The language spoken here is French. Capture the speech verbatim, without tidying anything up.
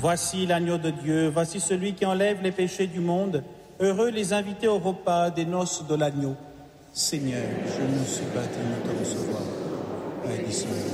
Voici l'agneau de Dieu, voici celui qui enlève les péchés du monde. Heureux les invités au repas des noces de l'agneau. Seigneur, je ne suis pas digne de te recevoir. Aie